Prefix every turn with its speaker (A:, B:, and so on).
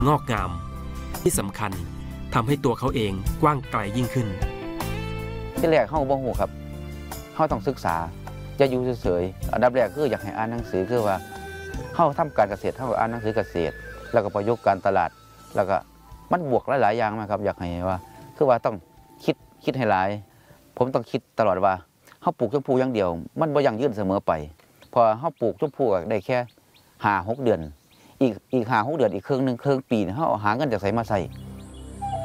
A: งอกงามที่สำคัญทำให้ตัวเขาเองกว้างไกลยิ่งขึ้น
B: ที่แรกเฮาบ่ฮู้ครับเฮาต้องศึกษาจะอยู่เฉยๆอันดับแรกคืออยากให้อ่านหนังสือคือว่าเฮาทำการเกษตรเฮาอ่านหนังสือเกษตรแล้วก็ประยุกต์การตลาดแล้วก็มันบวกหลายๆอย่างมาครับอยากให้ว่าคือว่าต้องคิดให้หลายผมต้องคิดตลอดว่าเฮาปลูกชมพู่อย่างเดียวมันบ่ยั่งยืนเสมอไปพอเฮาปลูกชมพู่ได้แค่5-6 เดือนอีก5-6 เดือนอีกครึ่งปีเฮาหาเงินจากไสมาใส่